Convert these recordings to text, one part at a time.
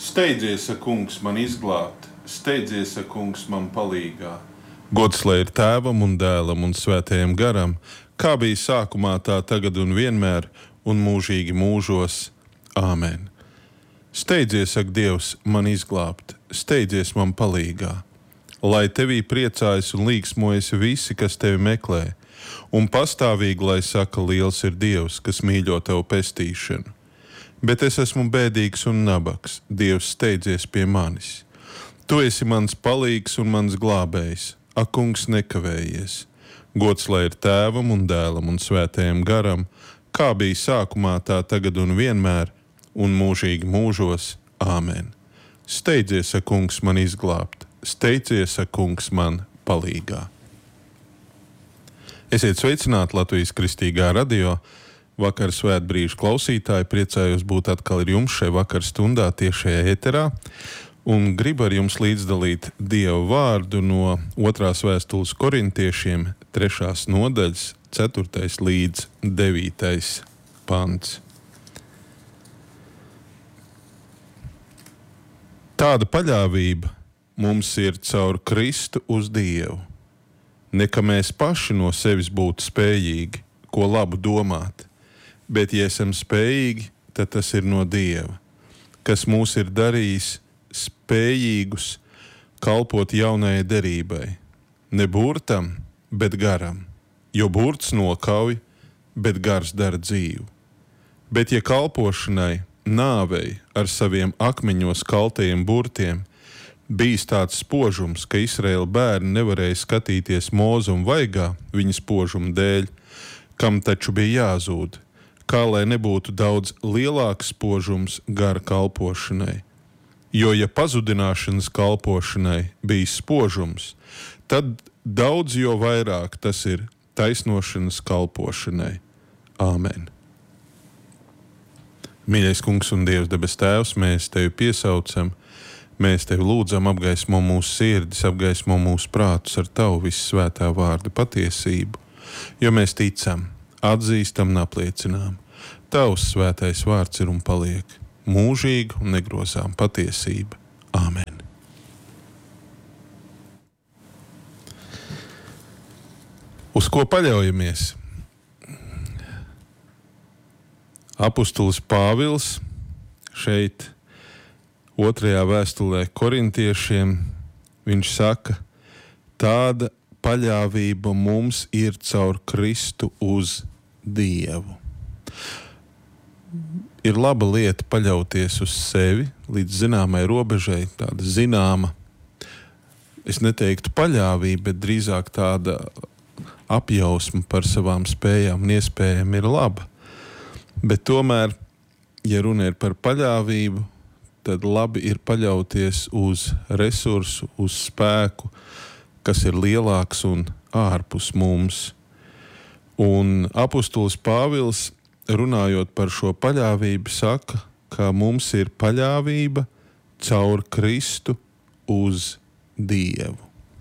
Steidzies, kungs, man izglābt, steidzies, kungs, man palīgā. Gods lai ir Tēvam un Dēlam un Svētajam garam, kā bija sākumā, tā tagad un vienmēr, un mūžīgi mūžos. Āmen. Steidzies, ak, Dievs, man izglābt, steidzies man palīgā. Lai tevī priecājas un līksmojas visi, kas tevi meklē, un pastāvīgi, lai saka, liels ir Dievs, kas mīļo tavu pestīšanu. Bet es esmu bēdīgs un nabaks, Dievs, steidzies pie manis. Tu esi mans palīgs un mans glābējs, ak, kungs, nekavējies. Gods lai ir Tēvam un Dēlam un Svētajam garam, kā bija sākumā, tā tagad un vienmēr, un mūžīgi mūžos. Āmen. Steidzies, ak, kungs, man izglābt, steidzies, ak, kungs, man palīgā. Esiet sveicināti Latvijas Kristīgā radio. Vakar svētbrīžu klausītāji, priecājos būt atkal ar jums šai vakar stundā tiešajā ēterā un gribu ar jums līdzdalīt Dieva vārdu no 2. vēstules korintiešiem 3. nodaļas 4. līdz 9. pants. Tāda paļāvība mums ir caur Kristu uz Dievu, ne ka mēs paši no sevis būtu spējīgi, ko labu domāt, bet, ja esam spējīgi, tad tas ir no Dieva, kas mūs ir darījis spējīgus kalpot jaunajai derībai, ne burtam, bet garam, jo burts nokauj, bet gars dara dzīvu. Bet, ja kalpošanai, nāvei ar saviem akmeņos kaltajiem burtiem bijis tāds spožums, ka Izraēla bērni nevarēja skatīties mūzum vaigā viņa spožuma dēļ, kam taču bija jāzūd, kā lai nebūtu daudz lielāks spožums gara kalpošanai. Jo, ja pazudināšanas kalpošanai bija spožums, tad daudz jo vairāk tas ir taisnošanas kalpošanai. Āmen. Mīļais kungs un Dievs debes Tēvs, mēs tevi piesaucam, mēs tevi lūdzam, apgaismo mūsu sirdis, apgaismo mūsu prātus ar tavu vissvētā vārda patiesību, jo mēs ticam, atzīstam un apliecinām. Tavs svētais vārds ir un paliek mūžīga un negrozām patiesība. Āmen. Uz ko paļaujamies? Apostols Pāvils šeit 2. vēstulē korintiešiem, viņš saka, tāda paļāvība mums ir caur Kristu uz Dievu. Ir laba lieta paļauties uz sevi līdz zināmai robežai, tāda zināma, es neteiktu paļāvība, bet drīzāk tāda apjausma par savām spējām un iespējām ir laba. Bet tomēr, ja runa ir par paļāvību, tad labi ir paļauties uz resursu, uz spēku, kas ir lielāks un ārpus mums. Un apostols Pāvils, runājot par šo paļāvību, saka, ka mums ir paļāvība caur Kristu uz Dievu.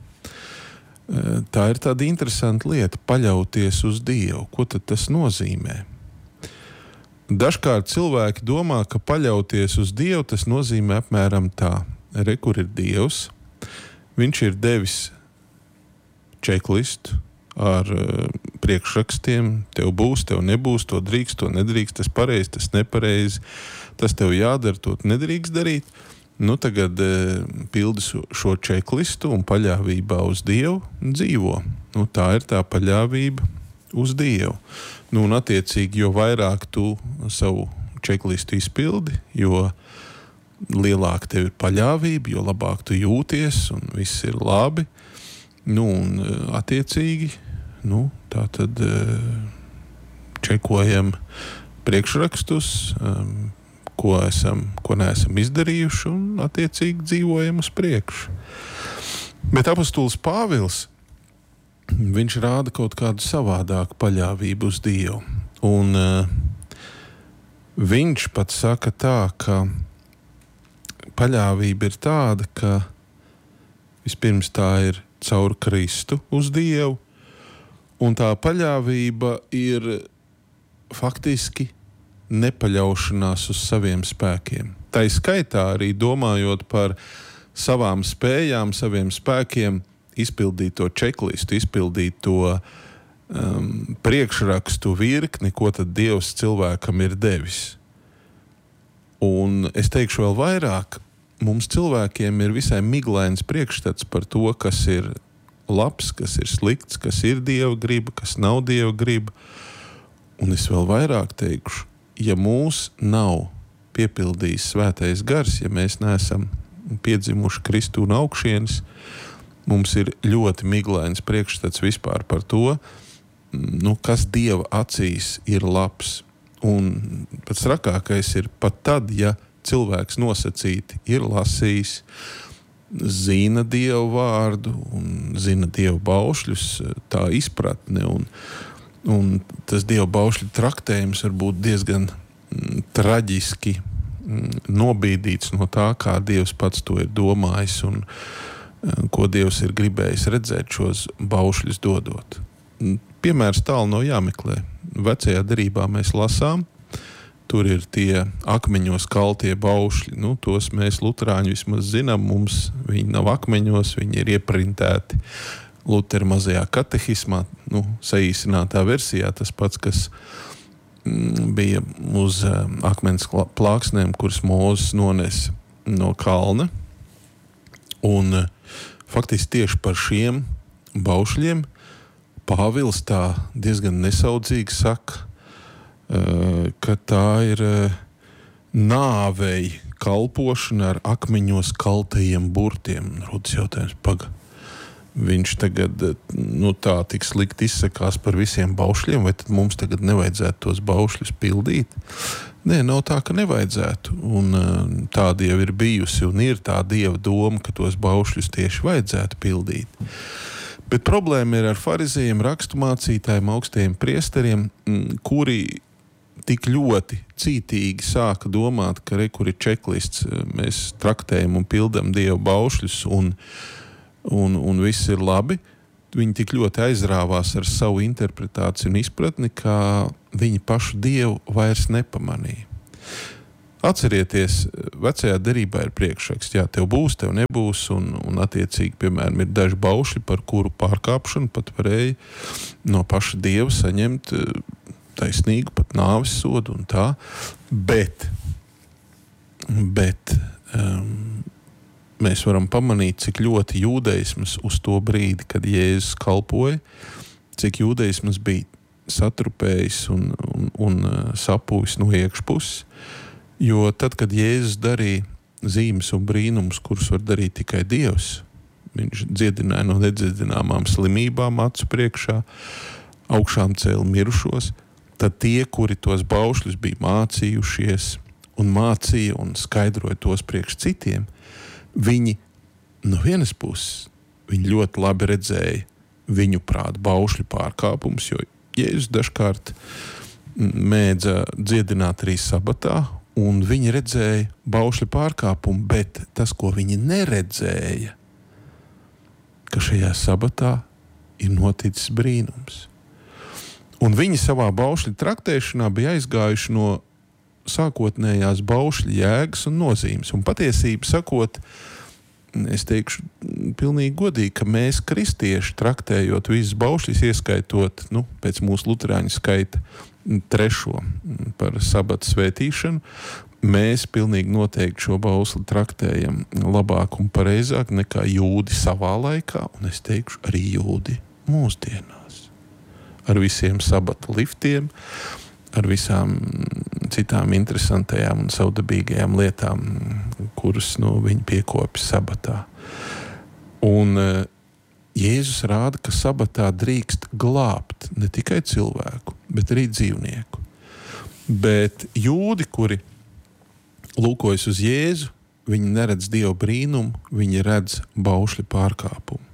Tā ir tāda interesanta lieta, paļauties uz Dievu. Ko tad tas nozīmē? Dažkārt cilvēki domā, ka paļauties uz Dievu, tas nozīmē apmēram tā. Re, kur ir Dievs? Viņš ir devis čeklistu ar priekšrakstiem, tev būs, tev nebūs, to drīkst, to nedrīkst, tas pareizi, tas nepareizi, tas tev jādara, to nedrīkst darīt. Nu, tagad pildi šo čeklistu un paļāvībā uz Dievu dzīvo. Nu, tā ir tā paļāvība uz Dievu. Nu, un attiecīgi, jo vairāk tu savu čeklistu izpildi, jo lielāka tev ir paļāvība, jo labāk tu jūties un viss ir labi. Nu, un attiecīgi, tā tad čekojam priekšrakstus, ko neesam izdarījuši, un attiecīgi dzīvojam uz priekšu. Bet apostols Pāvils, viņš rāda kaut kādu savādāku paļāvību uz Dievu. Un viņš pat saka tā, ka paļāvība ir tāda, ka vispirms tā ir caur Kristu uz Dievu, un tā paļāvība ir faktiski nepaļaušanās uz saviem spēkiem. tai skaitā arī domājot par savām spējām, saviem spēkiem, izpildīt to čeklistu, izpildīt to priekšrakstu virkni, ko tad Dievs cilvēkam ir devis. Un es teikšu vēl vairāk, mums cilvēkiem ir visai miglains priekšstats par to, kas ir labs, kas ir slikts, kas ir Dieva griba, kas nav Dieva griba. Un es vēl vairāk teikšu, ja mūs nav piepildījis svētais gars, ja mēs neesam piedzimuši Kristu un augšienes, mums ir ļoti miglains priekšstats vispār par to, kas Dieva acīs ir labs. Un pats trakākais ir pat tad, ja cilvēks nosacīti ir lasījis, zina Dievu vārdu un zina Dievu baušļus, tā izpratne un tas Dievu baušļu traktējums var būt diezgan traģiski nobīdīts no tā, kā Dievs pats to ir domājis un ko Dievs ir gribējis redzēt šos baušļus dodot. Piemērs tālu nav jāmeklē. Vecajā derībā mēs lasām, tur ir tie akmeņos kaltie baušļi. Tos mēs luterāņi vismaz zinām, mums viņi nav akmeņos, viņi ir ieprintēti Lutera mazajā katehismā, saīsinātā versijā, tas pats, kas bija uz akmens plāksnēm, kuras Mūzes nones no kalna. Un faktiski tieši par šiem baušļiem Pāvils tā diezgan nesaudzīgi saka, ka tā ir nāvei kalpošana ar akmeņos kaltajiem burtiem. Rodas jautājums, viņš tagad tā tik slikti izsakās par visiem baušļiem, vai tad mums tagad nevajadzētu tos baušļus pildīt? Nē, nav tā, ka nevajadzētu. Un tāda jau ir bijusi un ir tā Dieva doma, ka tos baušļus tieši vajadzētu pildīt. Bet problēma ir ar farizējiem, raksturmācītājiem, augstajiem priesteriem, kuri tik ļoti cītīgi sāka domāt, ka kur ir čeklists, mēs traktējam un pildam Dieva baušļus un viss ir labi. Viņi tik ļoti aizrāvās ar savu interpretāciju un izpratni, ka viņi pašu Dievu vairs nepamanīja. Atcerieties, vecajā derībā ir priekšraksts, tev būs, tev nebūs, un attiecīgi, piemēram, ir daži baušļi, par kuru pārkāpšanu pat varēja no paša Dieva saņemt taisnīgu pat nāves sodu un tā, bet mēs varam pamanīt, cik ļoti jūdeisms uz to brīdi, kad Jēzus kalpoja, cik jūdeisms bija satrupējis un sapūvis no iekšpuses. Jo tad, kad Jēzus darīja zīmes un brīnumus, kurus var darīt tikai Dievs, viņš dziedināja no nedziedināmām slimībām acu priekšā, augšām cēla mirušos, tad tie, kuri tos baušļus bija mācījušies un mācīja un skaidroja tos priekš citiem, viņi no vienas puses, viņi ļoti labi redzēja viņu prāt baušļu pārkāpumus, jo Jēzus dažkārt mēdza dziedināt arī sabatā, un viņi redzēja baušļu pārkāpumu, bet tas, ko viņi neredzēja, ka šajā sabatā ir noticis brīnums. Un viņi savā baušļu traktēšanā bija aizgājuši no sākotnējās baušļu jēgas un nozīmes. Un patiesību sakot, es teikšu pilnīgi godīgi, ka mēs kristieši traktējot visus baušļus, ieskaitot, pēc mūsu luterāņu skaita, 3. par sabata svētīšanu, mēs pilnīgi noteikti šo bausli traktējam labāk un pareizāk nekā jūdi savā laikā, un es teikšu arī jūdi mūsdienās. Ar visiem sabata liftiem, ar visām citām interesantajām un savdabīgajām lietām, kuras viņi piekopja sabatā. Un Jēzus rāda, ka sabatā drīkst glābt ne tikai cilvēku, bet arī dzīvnieku. Bet jūdi, kuri lūkojas uz Jēzu, viņi neredz Dieva brīnumu, viņi redz baušļu pārkāpumu.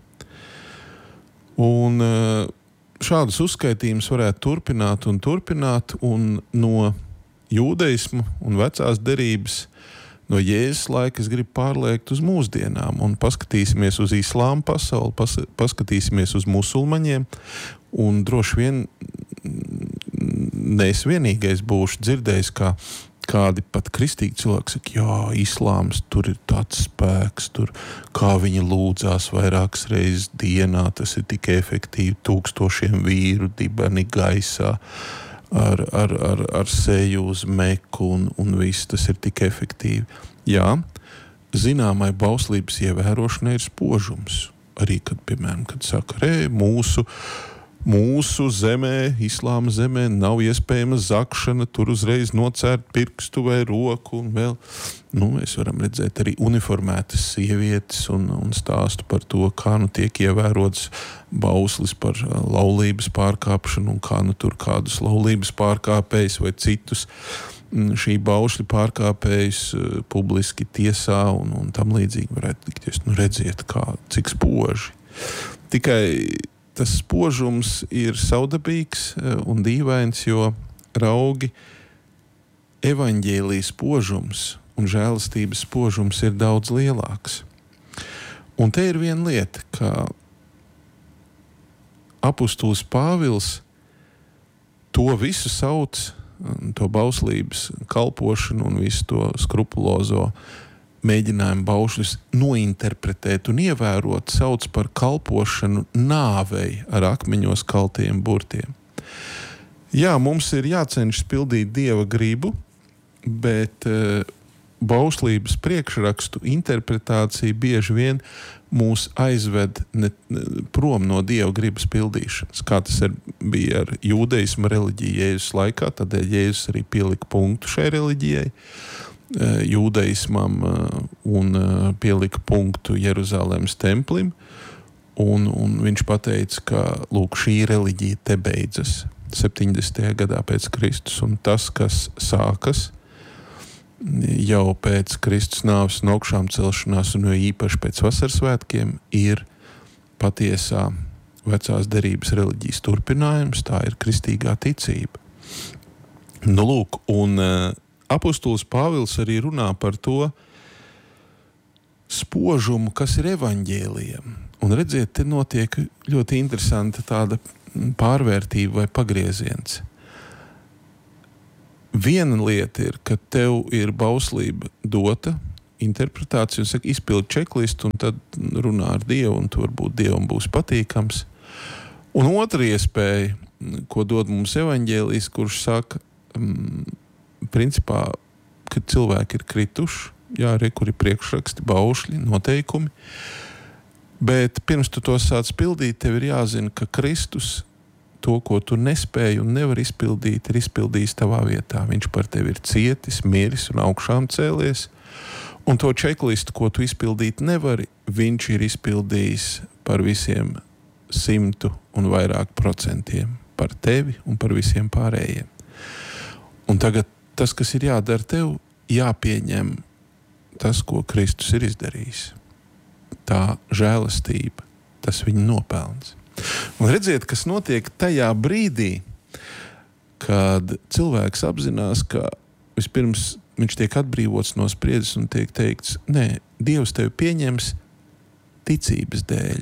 Un šādus uzskaitījumus varētu turpināt, un no jūdeismu un vecās derības no Jēzus laika es gribu pārliekt uz mūsdienām un paskatīsimies uz islāma pasauli, paskatīsimies uz musulmaņiem un droši vien ne es vienīgais būšu dzirdējis, kā kādi pat kristīgi cilvēki saka, jā, islāms, tur ir tāds spēks, tur kā viņi lūdzās vairākas reizes dienā, tas ir tik efektīvi, 1000 vīru dibeni gaisā, ar seju uz Meku un viss tas ir tik efektīvi. Jā, zināmai bauslības ievērošanai ir spožums. Arī, kad saka, mūsu zemē, islāma zemē nav iespējama zakšana, tur uzreiz nocērt pirkstu vai roku un vēl. Mēs varam redzēt arī uniformētas sievietes un stāstu par to, kā tiek ievērots bauslis par laulības pārkāpšanu un kā tur kādus laulības pārkāpējus vai citus šī baušļa pārkāpējus publiski tiesā un tam līdzīgi varētu likties. Redziet, cik spoži. Tikai tas spožums ir savdabīgs un dīvains, jo raugi evaņģēlijas spožums un žēlastības spožums ir daudz lielāks. Un te ir viena lieta, ka apustulis Pāvils to visu sauc, to bauslības kalpošanu un visu to skrupulozo mēģinājumu baušļus nointerpretēt un ievērot, sauc par kalpošanu nāvei ar akmeņos kaltajiem burtiem. Jā, mums ir jācenšas pildīt Dieva gribu, bet bauslības priekšrakstu interpretācija bieži vien mūs aizved prom no Dieva gribas pildīšanas, kā tas bija ar jūdeisma reliģiju Jēzus laikā, tādēļ Jēzus arī pielika punktu šai reliģijai, jūdeismam un pielika punktu Jeruzalemes templim, un viņš pateica, ka lūk, šī reliģija te beidzas 70. gadā pēc Kristus, un tas, kas sākas jau pēc Kristus nāves un augšām celšanās, un jo īpaši pēc vasaras svētkiem, ir patiesā vecās derības reliģijas turpinājums, tā ir kristīgā ticība. Lūk, un apustulis Pāvils arī runā par to spožumu, kas ir evaņģēlijam. Un redziet, te notiek ļoti interesanta tāda pārvērtība vai pagrieziens. Viena lieta ir, ka tev ir bauslība dota, interpretācija, un saka, izpildi čeklistu, un tad runā ar Dievu, un tu varbūt Dievam būs patīkams. Un otra iespēja, ko dod mums evaņģēlijs, kurš saka, principā, kad cilvēki ir krituši, jā, kur ir priekšraksti, baušļi, noteikumi, bet pirms tu to sāc pildīt, tev ir jāzina, ka Kristus to, ko tu nespēji un nevar izpildīt, ir izpildījis tavā vietā. Viņš par tevi ir cietis, miris un augšām cēlies, un to čeklistu, ko tu izpildīt nevari, viņš ir izpildījis par visiem 100 un vairāk procentiem, par tevi un par visiem pārējiem. Un tagad tas, kas ir jādara tev, jāpieņem tas, ko Kristus ir izdarījis. Tā žēlastība, tas viņa nopelns. Un redziet, kas notiek tajā brīdī, kad cilvēks apzinās, ka vispirms viņš tiek atbrīvots no spriedzes un tiek teikts, nē, Dievs tevi pieņems ticības dēļ.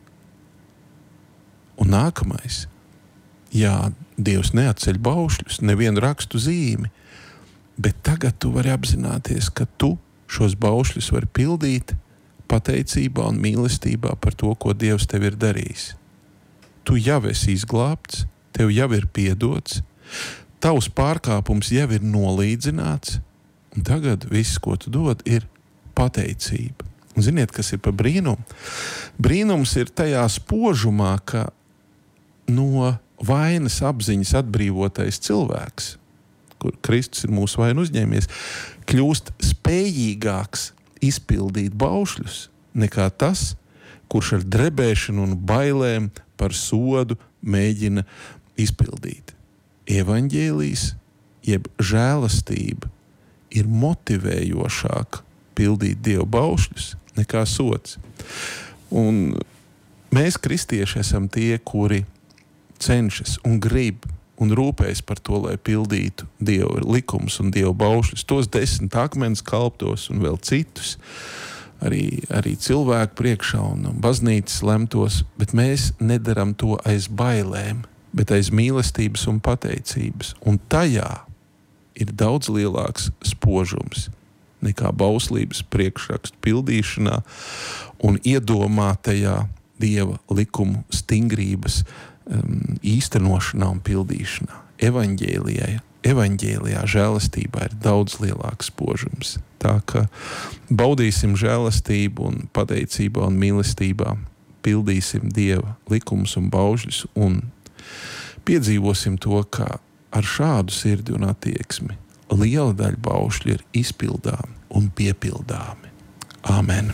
Un nākamais, jā, Dievs neatceļ baušļus, nevienu rakstu zīmi, bet tagad tu vari apzināties, ka tu šos baušļus vari pildīt pateicībā un mīlestībā par to, ko Dievs tev ir darījis. Tu jau esi izglābts, tev jau ir piedots, tavs pārkāpums jau ir nolīdzināts, un tagad viss, ko tu dod, ir pateicība. Un ziniet, kas ir par brīnumu? Brīnums ir tajā spožumā, ka no vainas apziņas atbrīvotais cilvēks, kur Kristus ir mūsu vainu uzņēmies, kļūst spējīgāks izpildīt baušļus nekā tas, kurš ar drebēšanu un bailēm par sodu mēģina izpildīt. Evaņģēlijs, jeb žēlastība, ir motivējošāk pildīt Dieva baušļus nekā sods. Un mēs, kristieši, esam tie, kuri cenšas un grib un rūpējas par to, lai pildītu Dieva likumus un Dieva baušļus, tos 10 akmens kalptos un vēl citus, arī cilvēku priekšā un baznīcas lemtos, bet mēs nedaram to aiz bailēm, bet aiz mīlestības un pateicības. Un tajā ir daudz lielāks spožums nekā bauslības priekšrakstu pildīšanā un iedomātajā Dieva likumu stingrības īstenošanā un pildīšanā. Evaņģēlijā žēlastībā ir daudz lielāks spožums. Tā ka baudīsim žēlastību un pateicībā un mīlestībā, pildīsim Dieva likumus un baušļus un piedzīvosim to, ka ar šādu sirdi un attieksmi liela daļa baušļu ir izpildāmi un piepildāmi. Āmen.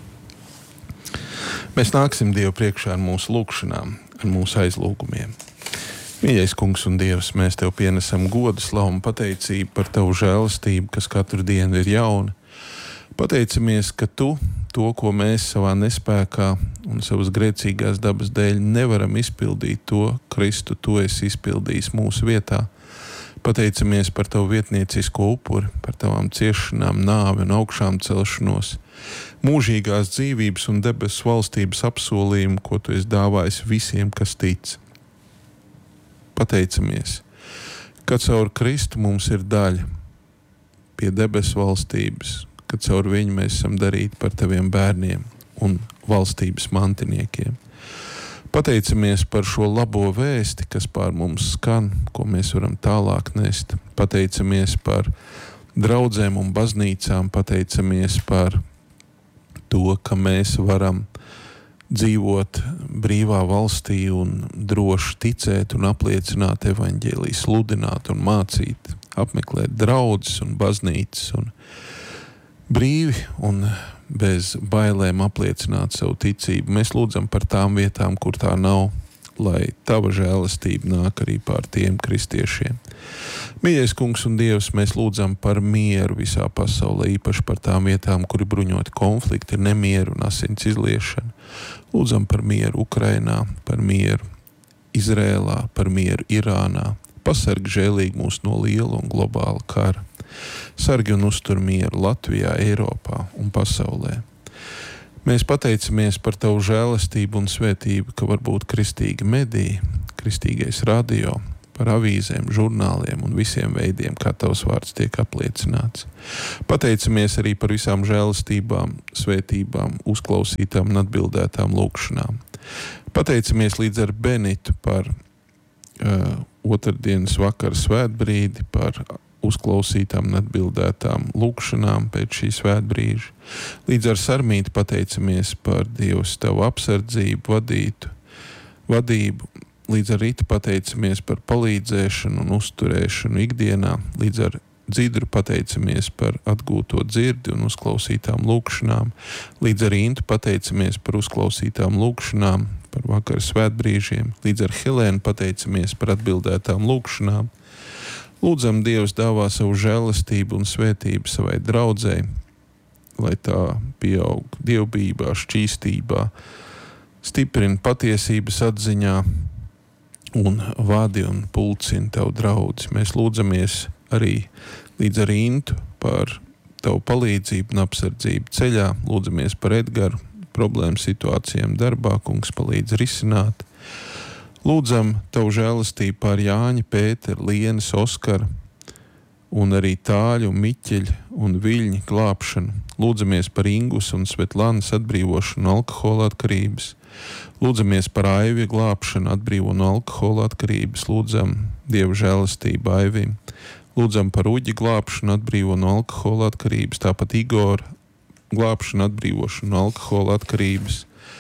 Mēs nāksim Dievu priekšā ar mūsu lūkšanām, ar mūsu aizlūgumiem. Mīļais Kungs un Dievs, mēs Tev pienesam godu, slavu un pateicību par Tavu žēlastību, kas katru dienu ir jauna. Pateicamies, ka Tu, to, ko mēs savā nespēkā un savas grēcīgās dabas dēļ nevaram izpildīt, to Kristu Tu esi izpildījis mūsu vietā. Pateicamies par Tavu vietniecisko upuri, par Tavām ciešanām, nāvi un augšām celšanos, mūžīgās dzīvības un debesu valstības apsolījumu, ko Tu esi dāvājis visiem, kas tic. Pateicamies, ka caur Kristu mums ir daļa pie debesu valstības, ka caur viņu mēs esam darīti par Taviem bērniem un valstības mantiniekiem. Pateicamies par šo labo vēsti, kas pār mums skan, ko mēs varam tālāk nest. Pateicamies par draudzēm un baznīcām, pateicamies par to, ka mēs varam dzīvot brīvā valstī un droši ticēt un apliecināt evaņģēliju, sludināt un mācīt, apmeklēt draudzes un baznīcas un brīvi un bez bailēm apliecināt savu ticību. Mēs lūdzam par tām vietām, kur tā nav, lai Tava žēlastība nāk arī pār tiem kristiešiem. Mīļais Kungs un Dievs, mēs lūdzam par mieru visā pasaulē, īpaši par tām vietām, kur ir bruņoti konflikti, nemieru un asins izliešana. Lūdzam par mieru Ukrainā, par mieru Izrēlā, par mieru Irānā. Pasargi žēlīgi mūs no liela un globāla kara. Sargi un uztur mieru Latvijā, Eiropā un pasaulē. Mēs pateicamies par Tavu žēlastību un svētību, ka var būt kristīgi mediji, kristīgais radio, par avīzēm, žurnāliem un visiem veidiem, kā Tavs vārds tiek apliecināts. Pateicamies arī par visām žēlastībām, svētībām, uzklausītām un atbildētām lūkšanām. Pateicamies līdz ar Benitu par otrdienas vakara svētbrīdi, par uzklausītām un atbildētām lūkšanām pēc šī svētbrīža. Līdz ar Sarmīti pateicamies par Dievs Tavu apsardzību, vadību. Līdz ar Ritu pateicamies par palīdzēšanu un uzturēšanu ikdienā. Līdz ar Dzidru pateicamies par atgūto dzirdi un uzklausītām lūkšanām. Līdz ar Intu pateicamies par uzklausītām lūkšanām, par vakara svētbrīžiem. Līdz ar Helēnu pateicamies par atbildētām lūkšanām. Lūdzam, Dievs dāvā savu žēlastību un svētību savai draudzei, lai tā pieaug dievbijībā, šķīstībā, stiprina patiesības atziņā un vadi un pulcina Tavu draudzi. Mēs lūdzamies arī līdz ar Intu par Tavu palīdzību un apsardzību ceļā. Lūdzamies par Edgaru, problēmu situācijām darbā, Kungs palīdz risināt. Lūdzam Tavu žēlastību pār Jāņa, Pētera, Lienas, Oskara un arī Tāļu, Miķeļa un Viļņa glābšanu. Lūdzamies par Ingus un Svetlanas atbrīvošanu no alkohola atkarības. Lūdzamies par Aivi glābšanu, atbrīvo no alkohola atkarības. Lūdzam Dieva žēlastību Aivim. Lūdzam par Uģi glābšanu, atbrīvo no alkohola atkarības. Tāpat Igora glābšanu, atbrīvošanu no alkohola atkarības.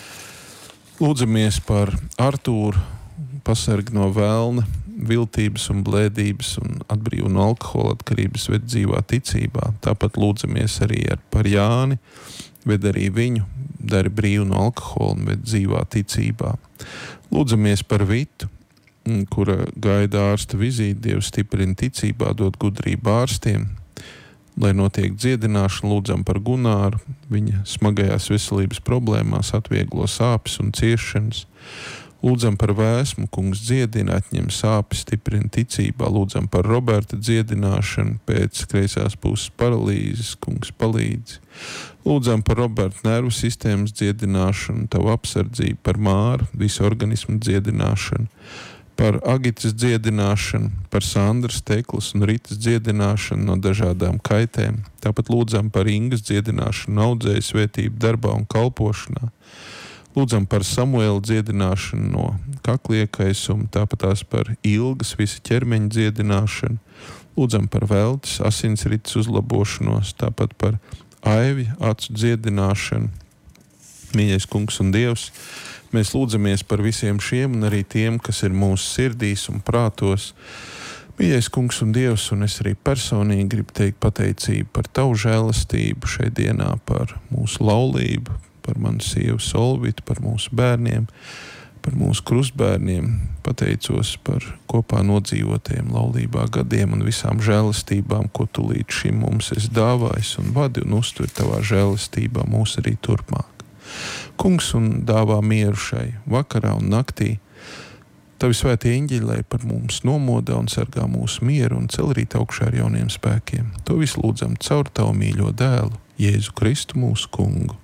Lūdzamies par Artūru, pasargi no vēlna, viltības un blēdības un atbrīvo no alkohola atkarības, ved dzīvā ticībā. Tāpat lūdzamies arī par Jāni, ved arī viņu, dari brīvu no alkohola un ved dzīvā ticībā. Lūdzamies par Vitu, kura gaida ārsta vizīti, Dievs stiprina ticībā, dod gudrību ārstiem, lai notiek dziedināšana. Lūdzam par Gunāru, viņa smagajās veselības problēmās atvieglo sāpes un ciešanas. Lūdzam par Vēsmu, Kungs dziedina, atņem sāpes, stiprina ticībā. Lūdzam par Roberta dziedināšanu pēc kreisās puses paralīzes, Kungs palīdz. Lūdzam par Roberta nervu sistēmas dziedināšanu, Tavu apsardzību, par Māru, visu organismu dziedināšanu, par Agitas dziedināšanu, par Sandras, Teklas un Ritas dziedināšanu no dažādām kaitēm. Tāpat lūdzam par Ingas dziedināšanu, audzēju svētību darbā un kalpošanā. Lūdzam par Samuela dziedināšanu no kakliekaisuma, tāpat tās par Ilgas visa ķermeņa dziedināšanu. Lūdzam par Veltes asinsrites uzlabošanos, tāpat par Aivi acu dziedināšanu. Mīļais Kungs un Dievs, mēs lūdzamies par visiem šiem un arī tiem, kas ir mūsu sirdīs un prātos. Mīļais Kungs un Dievs, un es arī personīgi gribu teikt pateicību par Tavu žēlastību šai dienā, par mūsu laulību, par manu sievu Solvitu, par mūsu bērniem, par mūsu krustbērniem. Pateicos par kopā nodzīvotiem laulībā gadiem un visām žēlastībām, ko Tu līdz šim mums esi dāvājis un vadi un uztur Tavā žēlastībā mūs arī turpmāk. Kungs, un dāvā mieru šai vakarā un naktī. Tavi svētie eņģeļi, lai par mums nomodā un sargā mūsu mieru un cel rīt augšā ar jauniem spēkiem. To visu lūdzam caur Tavu mīļo dēlu, Jēzu Kristu mūsu Kungu.